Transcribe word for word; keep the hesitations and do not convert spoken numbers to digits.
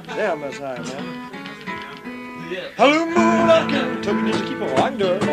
Damn, that's high, man. Hello, moon, I can tell you just keep on. I can do it.